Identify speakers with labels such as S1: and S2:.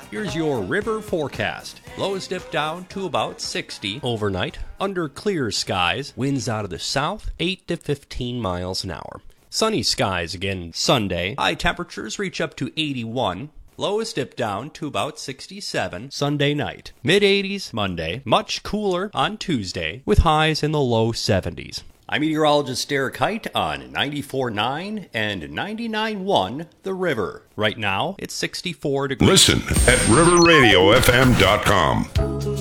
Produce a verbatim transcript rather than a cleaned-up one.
S1: Here's your river forecast. Lows dip down to about sixty overnight. Under clear skies, winds out of the south, eight to fifteen miles an hour. Sunny skies again Sunday. High temperatures reach up to eighty-one. Lows dip down to about sixty-seven Sunday night. mid eighties Monday. Much cooler on Tuesday with highs in the low seventies. I'm meteorologist Derek Height on ninety-four point nine and ninety-nine point one The River. Right now, it's sixty-four degrees.
S2: Listen at river radio f m dot com.